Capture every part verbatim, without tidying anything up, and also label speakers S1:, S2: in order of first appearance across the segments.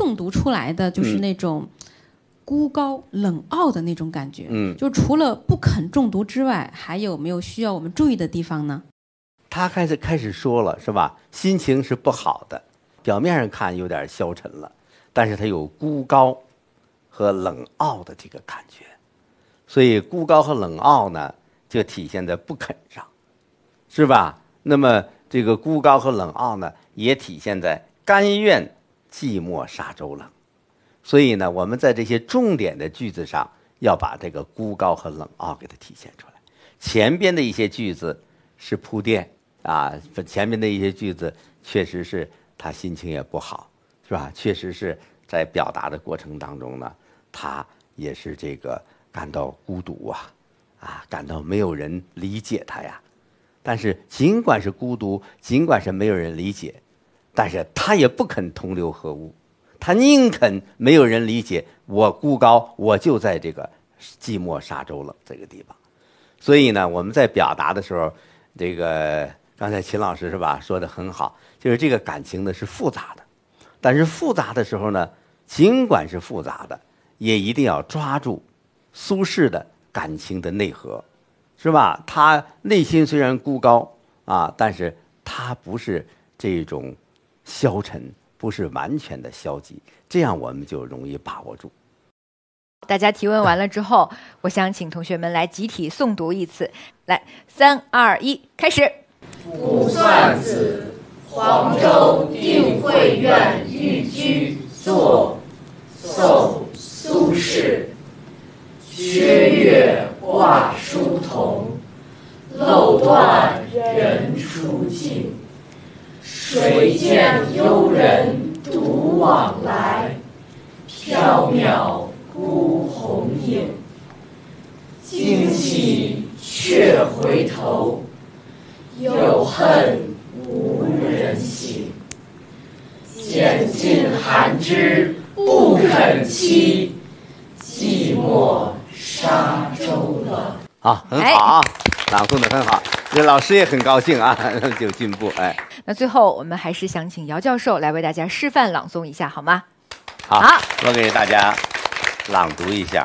S1: 诵读出来的就是那种孤高冷傲的那种感觉。
S2: 嗯，
S1: 就除了不肯中毒之外，还有没有需要我们注意的地方呢？
S2: 他开始开始说了，是吧？心情是不好的，表面上看有点消沉了，但是他有孤高和冷傲的这个感觉。所以孤高和冷傲呢，就体现在不肯上，是吧？那么这个孤高和冷傲呢，也体现在甘愿寂寞沙洲冷。所以呢，我们在这些重点的句子上，要把这个孤高和冷傲给它体现出来。前边的一些句子是铺垫啊，前面的一些句子确实是他心情也不好，是吧？确实是在表达的过程当中呢，他也是这个感到孤独啊，啊，感到没有人理解他呀。但是尽管是孤独，尽管是没有人理解，但是他也不肯同流合污，他宁肯没有人理解我孤高，我就在这个寂寞沙洲冷这个地方。所以呢，我们在表达的时候，这个刚才秦老师是吧说的很好，就是这个感情呢是复杂的，但是复杂的时候呢，尽管是复杂的，也一定要抓住苏轼的感情的内核，是吧？他内心虽然孤高啊，但是他不是这种消沉，不是完全的消极，这样我们就容易把握住。
S3: 大家提问完了之后，我想请同学们来集体诵读一次。来，三二一，开始。
S4: 卜算子，黄州定慧院寓居作。宋·苏轼。缺月挂书童，漏断人初静。谁见幽人独往来，缥缈孤鸿影。惊起却回头，有恨无人省。拣尽寒枝不肯栖，寂寞沙洲冷。
S2: 好，很好啊，朗诵的很好，这老师也很高兴啊，有进步。哎，
S3: 那最后我们还是想请姚教授来为大家示范朗诵一下，好吗？
S2: 好，
S3: 好，
S2: 我给大家朗读一下。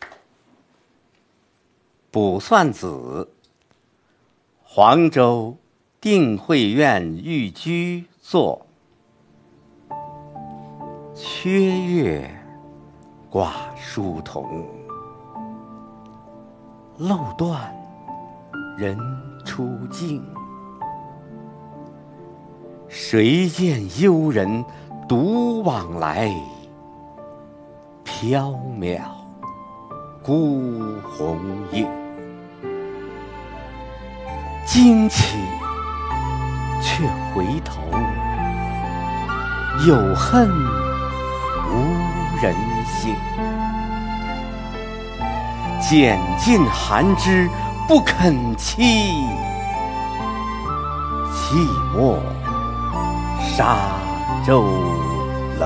S2: 卜算子，黄州定慧院寓居作。缺月挂书童，漏断人初静。谁见幽人独往来，缥缈孤鸿影。惊起却回头，有恨无人省。拣尽寒枝不肯栖，寂寞沙洲